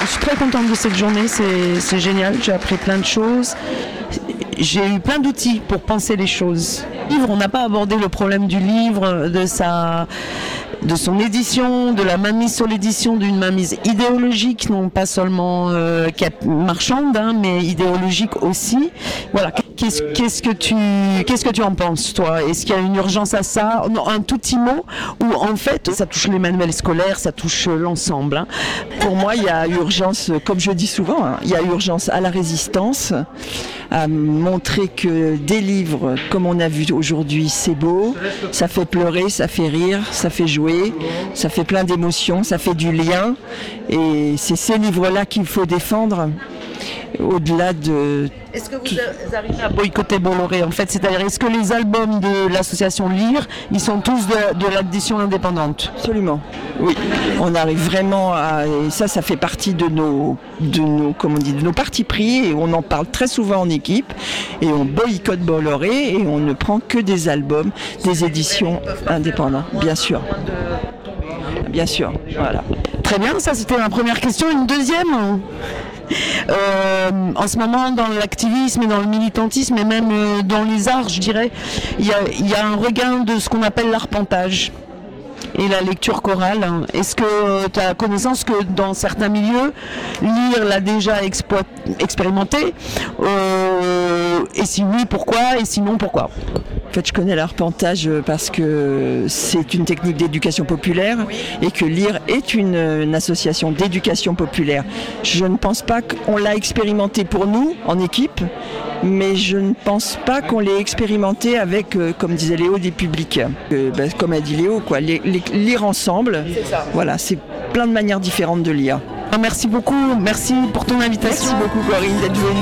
Je suis très contente de cette journée, c'est génial, j'ai appris plein de choses. J'ai eu plein d'outils pour penser les choses. On n'a pas abordé le problème du livre, de son édition, de la mainmise sur l'édition, d'une mainmise idéologique, non pas seulement marchande, mais idéologique aussi. Voilà. Qu'est-ce que tu en penses, toi? Est-ce qu'il y a une urgence à ça? Non, un tout petit mot, où en fait, ça touche les manuels scolaires, ça touche l'ensemble. Pour moi, il y a urgence, comme je dis souvent, il y a urgence à la résistance, à montrer que des livres, comme on a vu aujourd'hui, c'est beau, ça fait pleurer, ça fait rire, ça fait jouer, ça fait plein d'émotions, ça fait du lien. Et c'est ces livres-là qu'il faut défendre, au-delà de... Est-ce que vous arrivez à boycotter Bolloré, en fait? C'est-à-dire, est-ce que les albums de l'association Lire, ils sont tous de l'édition indépendante? Absolument, oui. On arrive vraiment à... Et ça fait partie de nos partis pris, et on en parle très souvent en équipe, et on boycotte Bolloré, et on ne prend que des albums, des éditions indépendantes, bien sûr. Bien sûr, voilà. Très bien, ça c'était ma première question. Une deuxième en ce moment, dans l'activisme et dans le militantisme et même dans les arts, je dirais, il y a un regain de ce qu'on appelle l'arpentage et la lecture chorale. Est-ce que tu as connaissance que dans certains milieux, Lire l'a déjà expérimenté et si oui, pourquoi? Et sinon, pourquoi? En fait, je connais l'arpentage parce que c'est une technique d'éducation populaire et que Lire est une association d'éducation populaire. Je ne pense pas qu'on l'a expérimenté pour nous, en équipe, mais je ne pense pas qu'on l'ait expérimenté avec, comme disait Léo, des publics. Comme a dit Léo, lire ensemble, voilà, c'est plein de manières différentes de lire. Merci beaucoup, merci pour ton invitation. Merci beaucoup Corinne d'être venue.